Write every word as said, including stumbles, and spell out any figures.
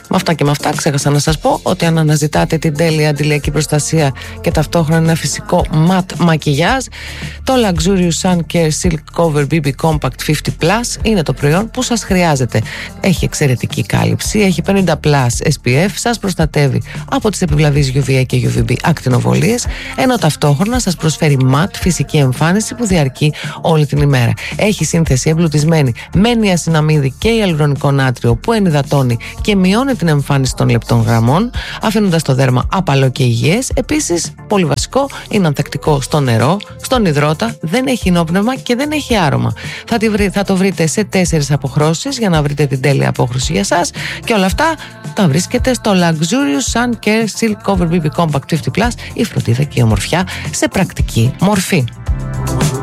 Με αυτά και με αυτά ξέχασα να σας πω ότι αν αναζητάτε την τέλεια αντιλιακή προστασία και ταυτόχρονα ένα φυσικό ματ μακιγιάζ, το Luxurious Sun Care Silk Cover μπι μπι Compact πενήντα πλας είναι το προϊόν που σας χρειάζεται. Έχει εξαιρετική κάλυψη, έχει πενήντα πλας ες πι εφ, σας προστατεύει από τις επιβλαβείς γιου βι έι και γιου βι μπι ακτινοβολίες, ενώ ταυτόχρονα σας προσφέρει ματ φυσική εμφάνιση που διαρκεί όλη την ημέρα. Έχει σύνθεση εμπλουτισμένη με νιασιναμίδι και ιαλουρονικό νάτριο που ενυδατώνει και μειώνει την εμφάνιση των λεπτών γραμμών, αφήνοντας το δέρμα απαλό και υγιές. Επίσης, πολύ βασικό, είναι ανθεκτικό στο νερό, στον υδρότα, δεν έχει ενόπνευμα και δεν έχει άρωμα. Θα, τη βρει, θα το βρείτε σε τέσσερις αποχρώσεις για να βρείτε την τέλεια απόχρωση για σας, και όλα αυτά τα βρίσκεται στο Luxurious Sun Care Silk Cover μπι μπι Compact πενήντα πλας, η φροντίδα και η ομορφιά σε πρακτική μορφή.